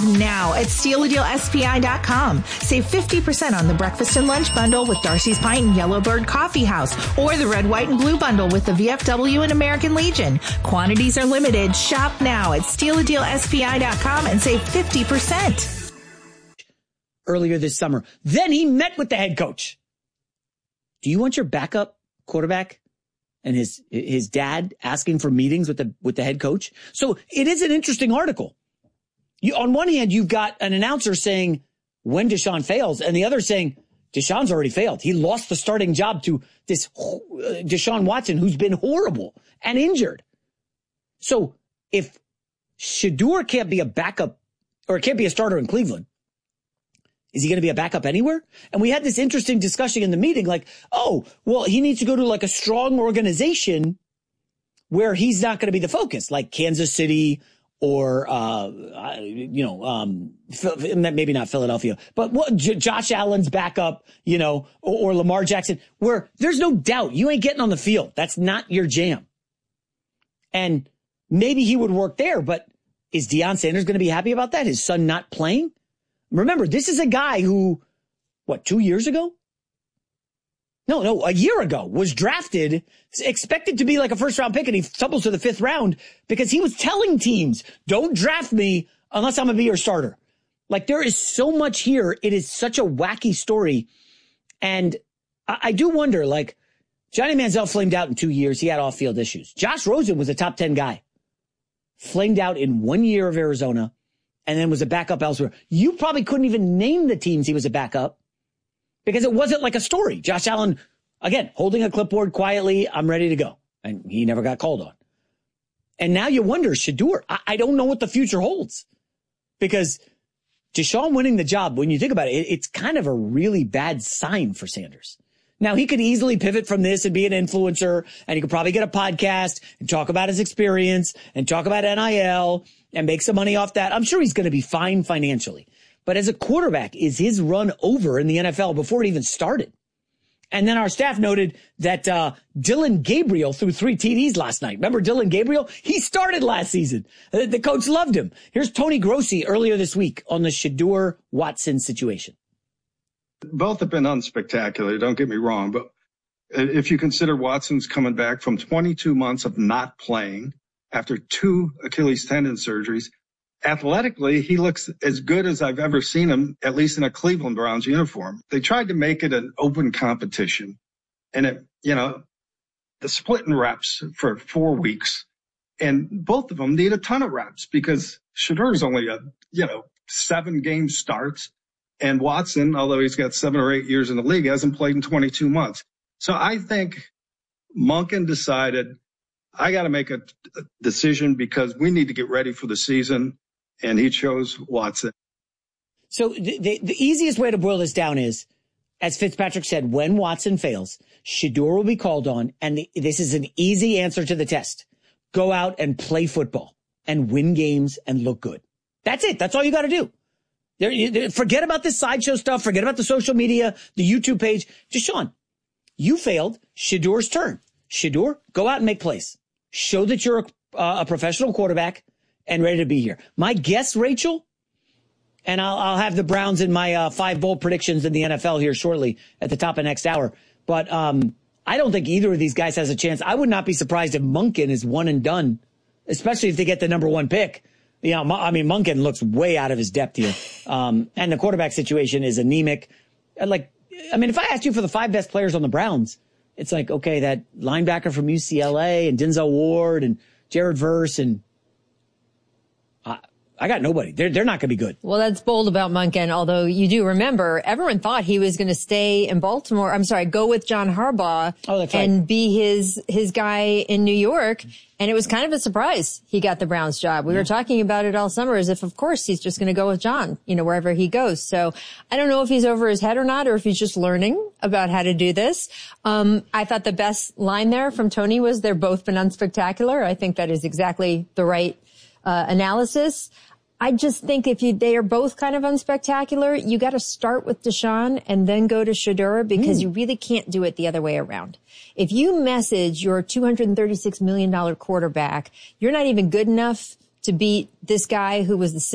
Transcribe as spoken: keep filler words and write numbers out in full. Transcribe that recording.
now at steal a deal S P I dot com. Save fifty percent on the breakfast and lunch bundle with Darcy's Pint and Yellowbird Coffee House, or the red, white, and blue bundle with the V F W and American Legion. Quantities are limited. Shop now at steal a deal S P I dot com and save fifty percent. Earlier this summer. Then he met with the head coach. Do you want your backup quarterback and his his dad asking for meetings with the with the head coach? So it is an interesting article. You, on one hand, you've got an announcer saying when Deshaun fails, and the other saying Deshaun's already failed. He lost the starting job to this uh, Deshaun Watson, who's been horrible and injured. So if Shedeur can't be a backup or can't be a starter in Cleveland, is he going to be a backup anywhere? And we had this interesting discussion in the meeting, like, oh, well, he needs to go to like a strong organization where he's not going to be the focus, like Kansas City or, uh, you know, um, maybe not Philadelphia, but what, J- Josh Allen's backup, you know, or, or Lamar Jackson, where there's no doubt you ain't getting on the field. That's not your jam. And maybe he would work there, but is Deion Sanders going to be happy about that? His son not playing? Remember, this is a guy who, what, two years ago? No, no, a year ago was drafted, expected to be like a first round pick, and he stumbles to the fifth round because he was telling teams, don't draft me unless I'm going to be your starter. Like, there is so much here. It is such a wacky story. And I, I do wonder, like, Johnny Manziel flamed out in two years. He had off-field issues. Josh Rosen was a top ten guy. Flamed out in one year of Arizona and then was a backup elsewhere. You probably couldn't even name the teams he was a backup because it wasn't like a story. Josh Allen, again, holding a clipboard quietly, I'm ready to go. And he never got called on. And now you wonder, Shedeur, I, I don't know what the future holds. Because Deshaun winning the job, when you think about it, it, it's kind of a really bad sign for Sanders. Now, he could easily pivot from this and be an influencer, and he could probably get a podcast and talk about his experience and talk about N I L and make some money off that. I'm sure he's going to be fine financially. But as a quarterback, is his run over in the N F L before it even started? And then our staff noted that uh Dylan Gabriel threw three T Ds last night. Remember Dylan Gabriel? He started last season. The, the coach loved him. Here's Tony Grossi earlier this week on the Shedeur Watson situation. Both have been unspectacular, don't get me wrong, but if you consider Watson's coming back from twenty-two months of not playing after two Achilles tendon surgeries, athletically, he looks as good as I've ever seen him, at least in a Cleveland Browns uniform. They tried to make it an open competition, and it, you know, the splitting reps for four weeks, and both of them need a ton of reps because Shedeur's only a, you know, seven game starts. And Watson, although he's got seven or eight years in the league, hasn't played in twenty-two months. So I think Monken decided, I got to make a, a decision because we need to get ready for the season. And he chose Watson. So the, the, the easiest way to boil this down is, as Fitzpatrick said, when Watson fails, Shedeur will be called on. And the, this is an easy answer to the test. Go out and play football and win games and look good. That's it. That's all you got to do. There, there, forget about this sideshow stuff. Forget about the social media, the YouTube page. Deshaun, you failed. Shedeur's turn. Shedeur, go out and make plays. Show that you're a, uh, a professional quarterback and ready to be here. My guess, Rachel, and I'll, I'll have the Browns in my uh, five bold predictions in the N F L here shortly at the top of next hour. But um, I don't think either of these guys has a chance. I would not be surprised if Monken is one and done, especially if they get the number one pick. You know, I mean, Monken looks way out of his depth here. Um, and the quarterback situation is anemic. Like, I mean, if I asked you for the five best players on the Browns, it's like, okay, that linebacker from U C L A and Denzel Ward and Jared Verse and I, I got nobody. They're, they're not going to be good. Well, that's bold about Monken, although you do remember everyone thought he was going to stay in Baltimore. I'm sorry, go with John Harbaugh oh, that's right. and be his, his guy in New York. And it was kind of a surprise he got the Browns job. We yeah. were talking about it all summer as if, of course, he's just going to go with John, you know, wherever he goes. So I don't know if he's over his head or not, or if he's just learning about how to do this. Um, I thought the best line there from Tony was they're both been unspectacular. I think that is exactly the right uh, analysis. I just think if you, they are both kind of unspectacular, you got to start with Deshaun and then go to Shedeur because mm. you really can't do it the other way around. If you message your two hundred thirty-six million dollars quarterback, you're not even good enough to beat this guy who was the